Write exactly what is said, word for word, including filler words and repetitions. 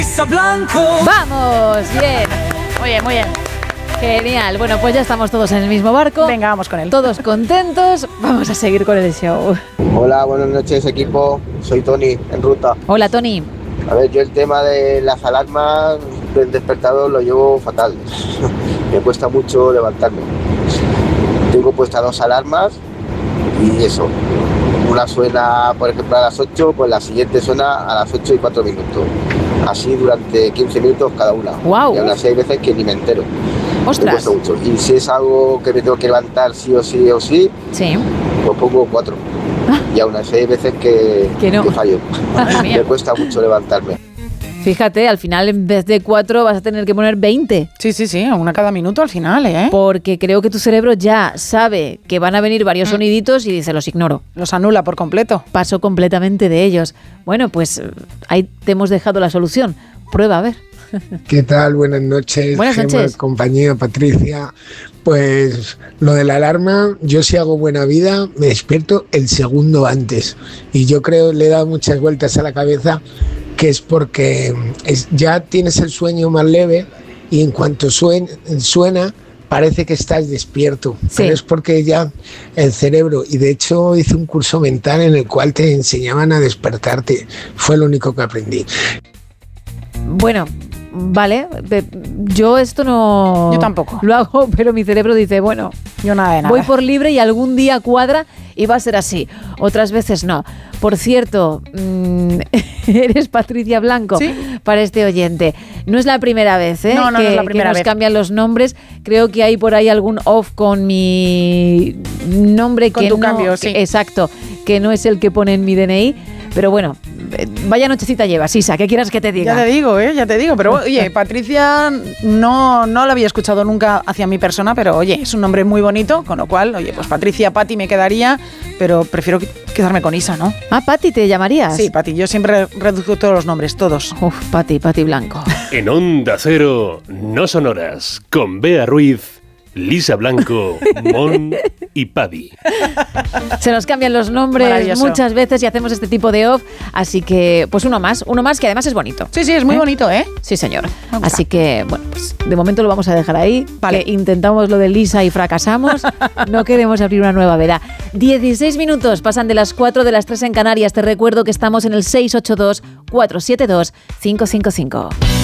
¡Vamos! Bien. Muy bien, muy bien. Genial. Bueno, pues ya estamos todos en el mismo barco. Venga, vamos con él. Todos contentos. Vamos a seguir con el show. Hola, buenas noches, equipo. Soy Tony, en ruta. Hola, Tony. A ver, yo el tema de las alarmas del despertador lo llevo fatal. Me cuesta mucho levantarme. Tengo puestas dos alarmas y eso. Una suena, por ejemplo, a las ocho, pues la siguiente suena a las ocho y cuatro minutos. Así durante quince minutos cada una. Wow. Y aún así hay veces que ni me entero. Ostras. Me cuesta mucho. Y si es algo que me tengo que levantar sí o sí o sí, sí, pues pongo cuatro. Ah. Y aún así hay veces que, que, no. que fallo. Me cuesta mucho levantarme. Fíjate, al final en vez de cuatro vas a tener que poner veinte. Sí, sí, sí, una cada minuto al final, ¿eh? Porque creo que tu cerebro ya sabe que van a venir varios mm. soniditos y dice, los ignoro. Los anula por completo. Paso completamente de ellos. Bueno, pues ahí te hemos dejado la solución. Prueba, a ver. ¿Qué tal? Buenas noches. Buenas Gemma, noches. Compañía, Patricia. Pues lo de la alarma, yo si hago buena vida, me despierto el segundo antes. Y yo creo, le he dado muchas vueltas a la cabeza, que es porque es, ya tienes el sueño más leve y en cuanto suena, suena parece que estás despierto. Sí. Pero es porque ya el cerebro, y de hecho hice un curso mental en el cual te enseñaban a despertarte. Fue lo único que aprendí. Bueno, vale, yo esto no... Yo tampoco. Lo hago, pero mi cerebro dice, bueno, yo nada de nada. Voy por libre y algún día cuadra y va a ser así. Otras veces no. Por cierto, mmm, eres Patricia Blanco, ¿sí? Para este oyente. No es la primera vez, ¿eh? No, no, que, no es la primera que nos vez. cambian los nombres. Creo que hay por ahí algún off con mi nombre con que tu no... cambio, sí. Que, exacto, que no es el que pone en mi D N I. Pero bueno, vaya nochecita llevas, Isa, ¿qué quieras que te diga? Ya te digo, ¿eh? Ya te digo. Pero oye, Patricia no, no la había escuchado nunca hacia mi persona, pero oye, es un nombre muy bonito, con lo cual, oye, pues Patricia, Pati me quedaría, pero prefiero quedarme con Isa, ¿no? Ah, Pati, ¿te llamarías? Sí, Pati, yo siempre reduzco todos los nombres, todos. Uf, Pati, Pati Blanco. En Onda Cero, no sonoras, con Bea Ruiz, Lisa Blanco, Mon y Paddy. Se nos cambian los nombres muchas veces y hacemos este tipo de off, así que pues uno más, uno más que además es bonito. Sí, sí, es muy ¿Eh? bonito, ¿eh? Sí, señor. Así que, bueno, pues de momento lo vamos a dejar ahí. Vale. Que intentamos lo de Lisa y fracasamos. No queremos abrir una nueva veda. dieciséis minutos pasan de las cuatro de las tres en Canarias. Te recuerdo que estamos en el seis ocho dos, cuatro siete dos, cinco cinco cinco.